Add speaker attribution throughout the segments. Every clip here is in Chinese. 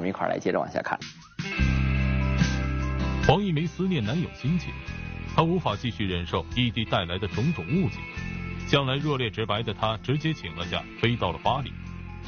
Speaker 1: 们一块儿来接着往下看。
Speaker 2: 黄一梅思念男友心切，她无法继续忍受异地带来的种种误解。向来热烈直白的她直接请了假，飞到了巴黎。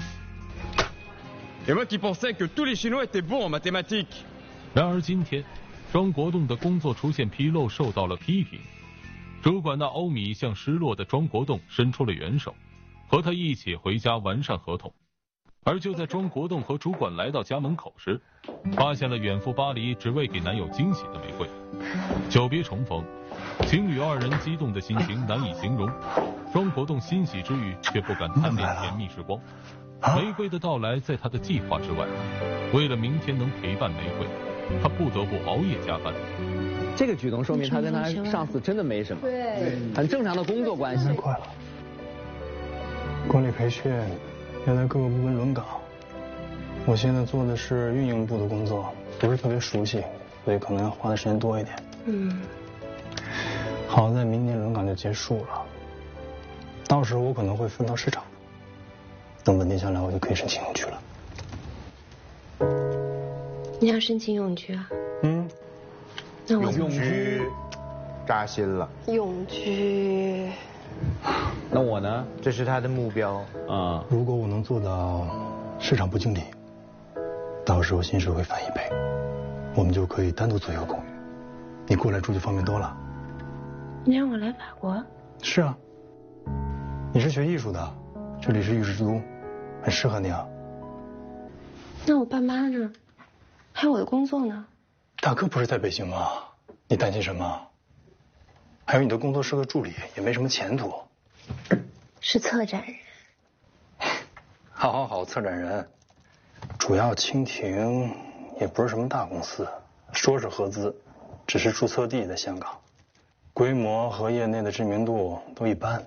Speaker 2: 然而今天，庄国栋的工作出现纰漏，受到了批评。主管的欧米向失落的庄国栋伸出了援手，和他一起回家完善合同。而就在庄国栋和主管来到家门口时，发现了远赴巴黎只为给男友惊喜的玫瑰。久别重逢，情侣二人激动的心情难以形容。庄国栋欣喜之余，却不敢贪恋甜蜜时光。玫瑰的到来在他的计划之外，为了明天能陪伴玫瑰，他不得不熬夜加班。
Speaker 1: 这个举动说明他跟他上司真的没什么，
Speaker 3: 对，
Speaker 1: 很正常的工作关系。
Speaker 4: 快了，管理培训要在各个部门轮岗，我现在做的是运营部的工作，不是特别熟悉，所以可能要花的时间多一点。好在明年轮岗就结束了，到时候我可能会分到市场，等稳定下来，我就可以申请永居了。
Speaker 3: 你要申请永居啊？那我
Speaker 5: 永居扎心了。
Speaker 3: 永居，
Speaker 1: 那我呢？
Speaker 5: 这是他的目标。
Speaker 4: 如果我能做到市场部经理，到时候薪水会翻1倍，我们就可以单独做一个公寓，你过来住就方便多了。
Speaker 3: 你让我来法国？
Speaker 4: 是啊，你是学艺术的，这里是艺术之都，很适合你啊。
Speaker 3: 那我爸妈呢？还有我的工作呢？
Speaker 4: 大哥不是在北京吗？你担心什么？还有你的工作是个助理，也没什么前途。
Speaker 3: 是策展人。
Speaker 4: 好，策展人。主要蜻蜓也不是什么大公司，说是合资，只是注册地在香港，规模和业内的知名度都一般。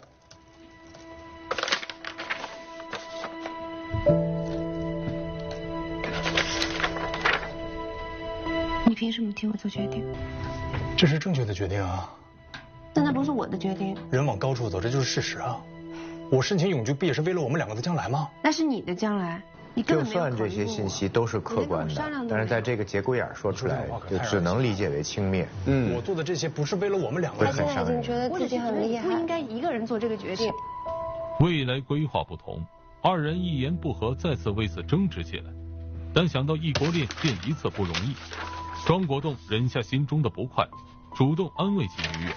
Speaker 3: 你凭什么替我做决定？
Speaker 4: 这是正确的决定啊。
Speaker 3: 但那不是我的决定。
Speaker 4: 人往高处走，这就是事实啊。我申请永居不也是为了我们两个的将来吗？
Speaker 3: 那是你的将来，你根
Speaker 5: 就
Speaker 3: 本没有
Speaker 5: 算这些信息都是客观的，但是在这个节骨眼说出来，就只能理解为轻蔑。
Speaker 4: 我做的这些不是为了我们两个
Speaker 5: 会很伤人。
Speaker 3: 觉得自己很厉害，不应该一个人做这个决定。
Speaker 2: 未来规划不同，二人一言不合，再次为此争执起来。但想到异国恋见一次不容易，庄国栋忍下心中的不快，主动安慰其女友。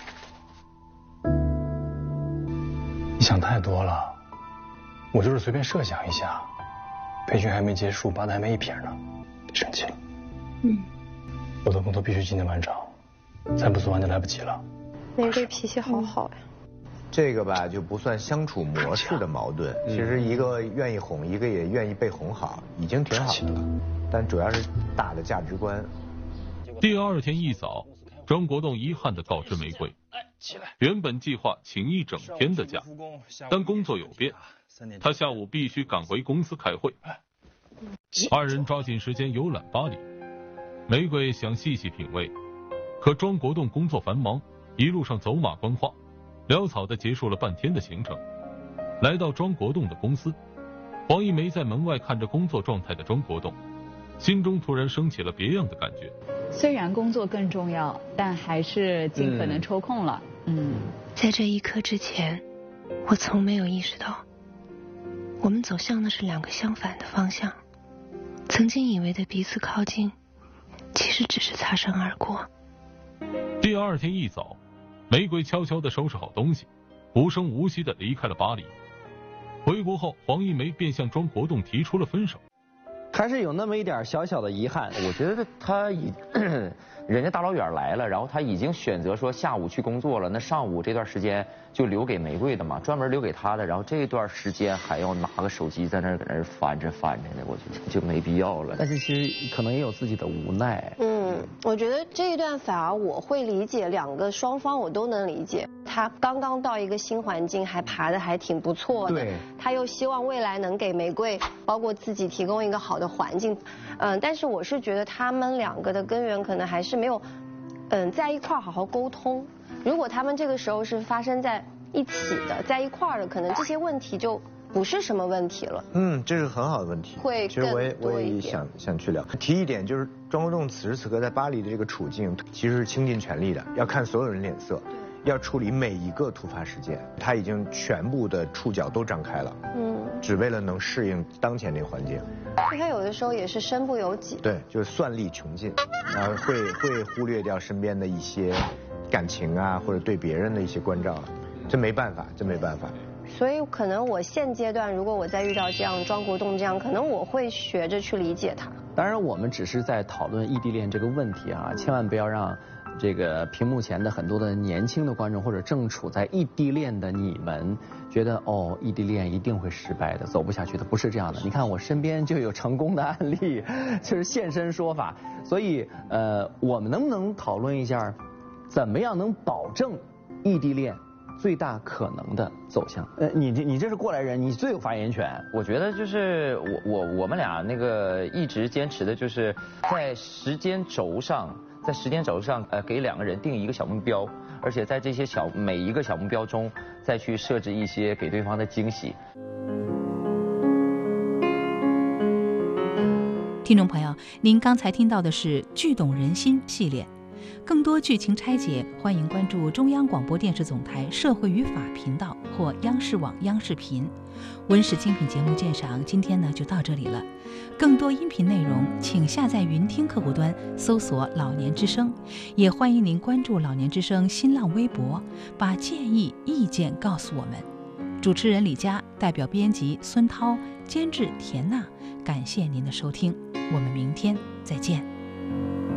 Speaker 4: 你想太多了，我就是随便设想一下，培训还没结束，拔的还没一撇呢，别生气了。我的工作必须今天完成，再不做完就来不及了。
Speaker 3: 玫瑰脾气好好呀。
Speaker 5: 这个吧就不算相处模式的矛盾，其实一个愿意哄，一个也愿意被哄好，已经挺好了。但主要是大的价值观。
Speaker 2: 第二天一早，庄国栋遗憾地告知玫瑰，原本计划请一整天的假，但工作有变，他下午必须赶回公司开会。二人抓紧时间游览巴黎，玫瑰想细细品味，可庄国栋工作繁忙，一路上走马观花，潦草地结束了半天的行程。来到庄国栋的公司，黄一梅在门外看着工作状态的庄国栋，心中突然升起了别样的感觉。
Speaker 6: 虽然工作更重要，但还是尽可能抽空了。
Speaker 3: 在这一刻之前，我从没有意识到，我们走向的是两个相反的方向。曾经以为的彼此靠近，其实只是擦身而过。
Speaker 2: 第二天一早，玫瑰悄悄地收拾好东西，无声无息地离开了巴黎。回国后，黄一梅便向庄国栋提出了分手。
Speaker 1: 还是有那么一点小小的遗憾。我觉得他人家大老远来了，然后他已经选择说下午去工作了，那上午这段时间就留给玫瑰的嘛，专门留给他的。然后这段时间还要拿个手机在那儿搁那儿翻着的，我觉得就没必要了。但是其实可能也有自己的无奈。
Speaker 7: 我觉得这一段反而我会理解，两个双方我都能理解。他刚刚到一个新环境，还爬得还挺不错的。
Speaker 1: 对。
Speaker 7: 他又希望未来能给玫瑰，包括自己提供一个好的环境。但是我是觉得他们两个的根源可能还是没有，在一块儿好好沟通。如果他们这个时候是发生在一起的，在一块儿的，可能这些问题就不是什么问题了。
Speaker 5: 这是很好的问题。其实我也想去聊。提一点，就是庄国栋此时此刻在巴黎的这个处境，其实是倾尽全力的，要看所有人脸色，要处理每一个突发事件，他已经全部的触角都张开了，只为了能适应当前这个环境。
Speaker 7: 他有的时候也是身不由己。
Speaker 5: 对，就是算力穷尽，会忽略掉身边的一些感情啊，或者对别人的一些关照，这没办法，真没办法。
Speaker 7: 所以可能我现阶段，如果我再遇到这样庄国栋这样，可能我会学着去理解他。
Speaker 8: 当然，我们只是在讨论异地恋这个问题啊，千万不要让这个屏幕前的很多的年轻的观众或者正处在异地恋的你们觉得异地恋一定会失败的，走不下去的，不是这样的。你看我身边就有成功的案例，就是现身说法。所以我们能不能讨论一下，怎么样能保证异地恋最大可能的走向？你这是过来人，你最有发言权。
Speaker 1: 我觉得就是我们俩那个一直坚持的就是在时间轴上给两个人定一个小目标，而且在这些每一个小目标中再去设置一些给对方的惊喜。
Speaker 9: 听众朋友，您刚才听到的是《剧懂人心》系列。更多剧情拆解，欢迎关注中央广播电视总台社会与法频道或央视网央视频。温室精品节目鉴赏今天呢就到这里了。更多音频内容，请下载云听客户端搜索老年之声，也欢迎您关注老年之声新浪微博，把建议意见告诉我们。主持人李佳，代表编辑孙涛，监制田娜，感谢您的收听，我们明天再见。